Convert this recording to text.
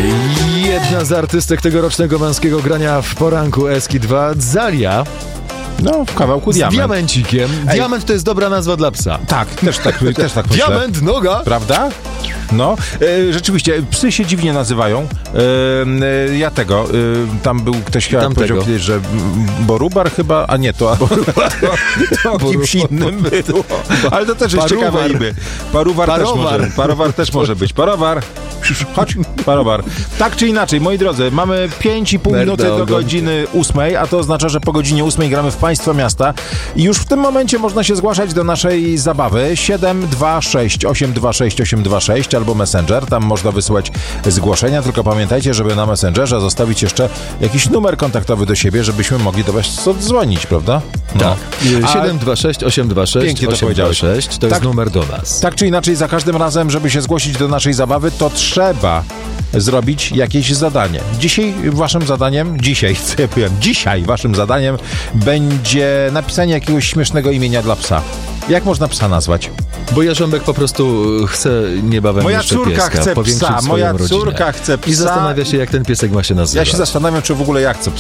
Jedna z artystek tegorocznego męskiego grania w poranku Eski 2, Zalia. No, w kawałku Z diament. diamencikiem. Diament to jest dobra nazwa dla psa. Tak, też tak myślę. Diament, noga. Prawda? No, rzeczywiście, psy się dziwnie nazywają. Tam był ktoś chyba powiedział kiedyś, że Borubar chyba, a nie, to kimś innym było. Ale to też jest ciekawe imię. Parowar też może być. Parowar. Chodź, Parowar. Tak czy inaczej, moi drodzy, mamy 5,5 minuty do godziny 8, a to oznacza, że po godzinie 8 gramy w Państwo Miasta i już w tym momencie można się zgłaszać do naszej zabawy 726 826 826 albo Messenger, tam można wysyłać zgłoszenia, tylko pamiętajcie, żeby na Messengerze zostawić jeszcze jakiś numer kontaktowy do siebie, żebyśmy mogli do Was odzwonić, prawda? No. Tak. 726 826 Pięknie to 826 to jest numer do nas. Tak czy inaczej, za każdym razem, żeby się zgłosić do naszej zabawy, to trzeba zrobić jakieś zadanie. Dzisiaj waszym zadaniem będzie napisanie jakiegoś śmiesznego imienia dla psa. Jak można psa nazwać? Bo Jarząbek po prostu chce niebawem moja jeszcze córka pieska, chce psa, moja rodzinę. córka chce psa. I zastanawia się, jak ten piesek ma się nazywać. Ja się zastanawiam, czy w ogóle ja chcę psa.